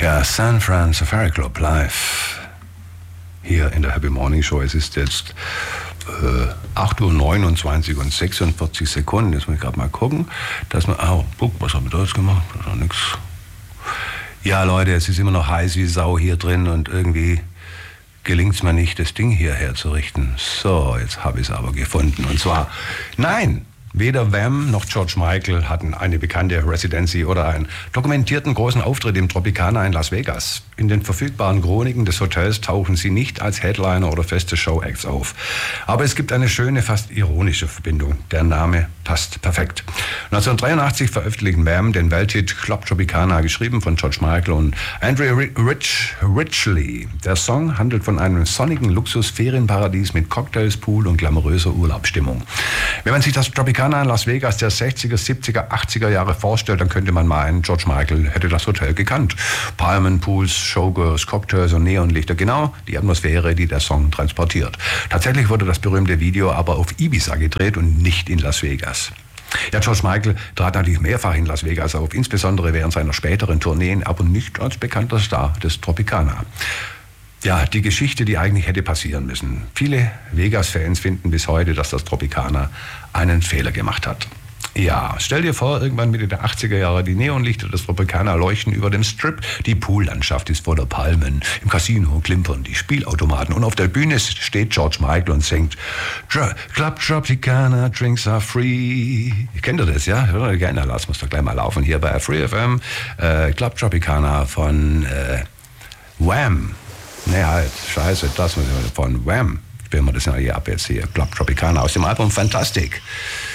Der San Fran Safari Club live hier in der Happy Morning Show. Es ist jetzt 8:29 und 46 Sekunden. Jetzt muss ich gerade mal gucken, dass man... was haben wir da jetzt gemacht? Das ist nix. Ja, Leute, es ist immer noch heiß wie Sau hier drin und irgendwie gelingt es mir nicht, das Ding hier herzurichten. So, jetzt habe ich es aber gefunden. Und zwar, nein! Weder Wham noch George Michael hatten eine bekannte Residency oder einen dokumentierten großen Auftritt im Tropicana in Las Vegas. In den verfügbaren Chroniken des Hotels tauchen sie nicht als Headliner oder feste Show-Acts auf. Aber es gibt eine schöne, fast ironische Verbindung. Der Name passt perfekt. 1983 veröffentlichten Wham den Welthit Club Tropicana, geschrieben von George Michael und Andre Ridgeley. Der Song handelt von einem sonnigen Luxus-Ferienparadies mit Cocktails, Pool und glamouröser Urlaubsstimmung. Wenn man sich das Tropicana in Las Vegas der 60er, 70er, 80er Jahre vorstellt, dann könnte man meinen, George Michael hätte das Hotel gekannt. Palmen, Pools, Showgirls, Cocktails und Neonlichter, genau die Atmosphäre, die der Song transportiert. Tatsächlich wurde das berühmte Video aber auf Ibiza gedreht und nicht in Las Vegas. Ja, George Michael trat natürlich mehrfach in Las Vegas auf, insbesondere während seiner späteren Tourneen, aber nicht als bekannter Star des Tropicana. Ja, die Geschichte, die eigentlich hätte passieren müssen. Viele Vegas-Fans finden bis heute, dass das Tropicana einen Fehler gemacht hat. Ja, stell dir vor, irgendwann Mitte der 80er Jahre, die Neonlichter des Tropicana leuchten über dem Strip. Die Poollandschaft ist voller Palmen. Im Casino klimpern die Spielautomaten. Und auf der Bühne steht George Michael und singt Club Tropicana, drinks are free. Kennt ihr das, ja? Hört ihr gerne, lass uns doch gleich mal laufen hier bei Free FM. Club Tropicana von Wham. Nee, halt, scheiße, das von Wham. Spielen wir das ja hier ab jetzt hier. Club Tropicana aus dem Album Fantastic.